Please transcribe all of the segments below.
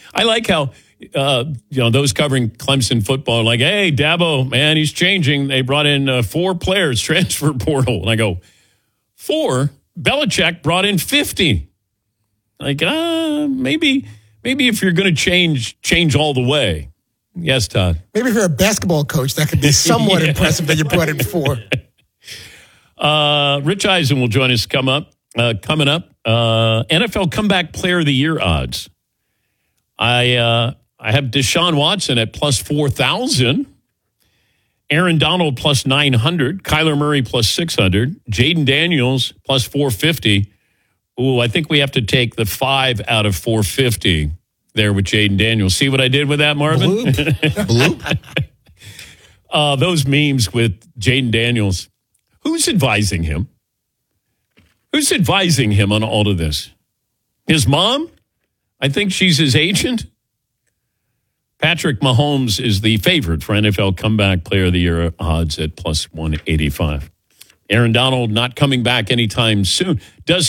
I like how, those covering Clemson football are like, hey, Dabo, man, he's changing. They brought in 4 players, transfer portal. And I go, 4? Belichick brought in 50. Like, maybe if you're going to change all the way. Yes, Todd. Maybe if you're a basketball coach, that could be somewhat impressive that you brought in 4. Rich Eisen will join us coming up. NFL Comeback Player of the Year odds. I have Deshaun Watson at plus 4,000. Aaron Donald plus 900. Kyler Murray plus 600. Jaden Daniels plus 450. Ooh, I think we have to take the 5 out of 450 there with Jaden Daniels. See what I did with that, Marvin? Bloop. Those memes with Jaden Daniels. Who's advising him? Who's advising him on all of this? His mom? I think she's his agent. Patrick Mahomes is the favorite for NFL Comeback Player of the Year odds at plus 185. Aaron Donald not coming back anytime soon. Can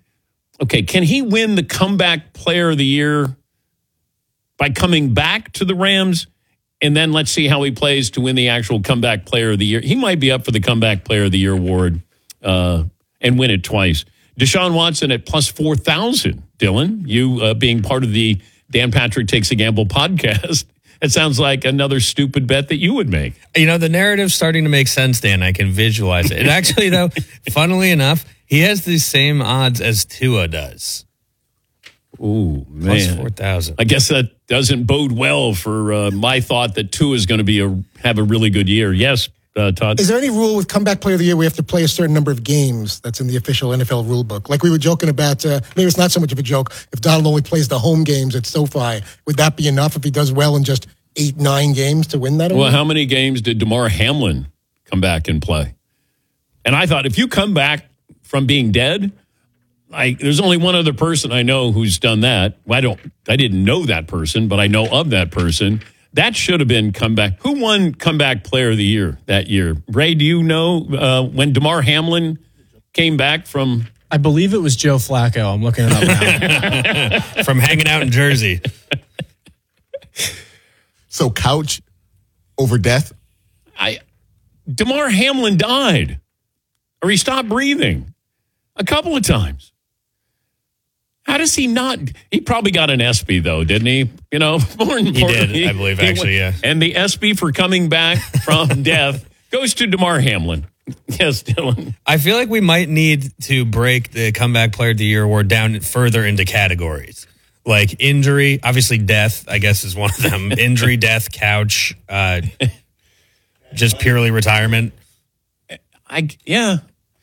he win the Comeback Player of the Year by coming back to the Rams? And then let's see how he plays to win the actual Comeback Player of the Year. He might be up for the Comeback Player of the Year award and win it twice. Deshaun Watson at plus 4,000. Dylan, you being part of the Dan Patrick Takes a Gamble podcast, it sounds like another stupid bet that you would make. The narrative's starting to make sense, Dan. I can visualize it. And actually, though, funnily enough, he has the same odds as Tua does. Ooh, man. Plus 4,000. I guess that doesn't bode well for my thought that Tua is going to have a really good year. Yes, Todd? Is there any rule with Comeback Player of the Year we have to play a certain number of games that's in the official NFL rule book? Like we were joking about, maybe it's not so much of a joke, if Donald only plays the home games at SoFi, would that be enough if he does well in just 8-9 games to win that award? Well, how many games did Damar Hamlin come back and play? And I thought, if you come back from being dead, there's only one other person I know who's done that. Well, I didn't know that person, but I know of that person. That should have been comeback. Who won Comeback Player of the Year that year? Ray, do you know when Damar Hamlin came back from? I believe it was Joe Flacco. I'm looking it up now. From hanging out in Jersey. So couch over death? Damar Hamlin died. Or he stopped breathing a couple of times. How does he not? He probably got an ESPY, though, didn't he? More importantly, he did, I believe, actually, yeah. And the ESPY for coming back from death goes to Damar Hamlin. Yes, Dylan. I feel like we might need to break the Comeback Player of the Year award down further into categories. Like injury, obviously death, I guess, is one of them. Injury, death, couch, just purely retirement. Yeah.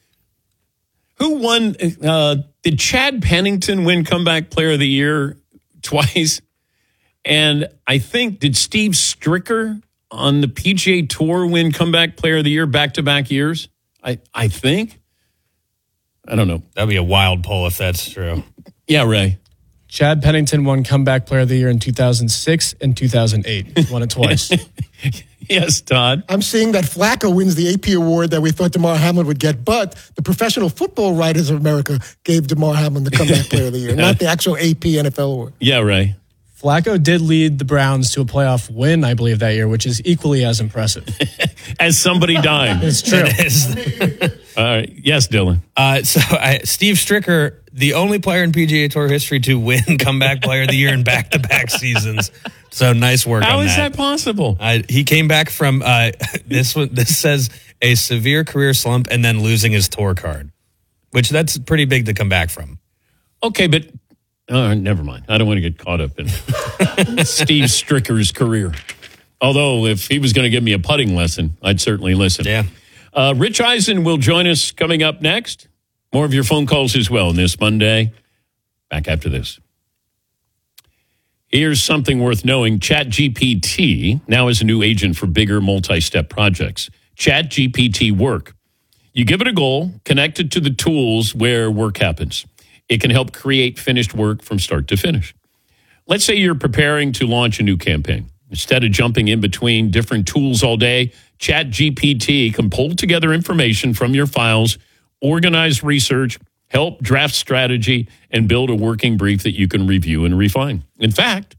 Who won? Did Chad Pennington win Comeback Player of the Year twice? And I think, did Steve Stricker on the PGA Tour win Comeback Player of the Year back-to-back years? I think. I don't know. That'd be a wild poll if that's true. Yeah, Ray. Chad Pennington won Comeback Player of the Year in 2006 and 2008. He won it twice. Yes, Todd. I'm seeing that Flacco wins the AP award that we thought Damar Hamlin would get, but the Professional Football Writers of America gave Damar Hamlin the Comeback Player of the Year, not the actual AP NFL award. Yeah, Ray. Flacco did lead the Browns to a playoff win, I believe, that year, which is equally as impressive. As somebody dying. It's true. It is. All right. Yes, Dylan. Steve Stricker, the only player in PGA Tour history to win Comeback Player of the Year in back-to-back seasons. So nice work on that. How is that possible? He came back from this says a severe career slump and then losing his tour card, which that's pretty big to come back from. Okay, but never mind. I don't want to get caught up in Steve Stricker's career. Although if he was going to give me a putting lesson, I'd certainly listen. Yeah. Rich Eisen will join us coming up next. More of your phone calls as well on this Monday. Back after this. Here's something worth knowing. ChatGPT now is a new agent for bigger multi-step projects. ChatGPT Work. You give it a goal, connect it to the tools where work happens. It can help create finished work from start to finish. Let's say you're preparing to launch a new campaign. Instead of jumping in between different tools all day, ChatGPT can pull together information from your files, organize research, help draft strategy, and build a working brief that you can review and refine. In fact,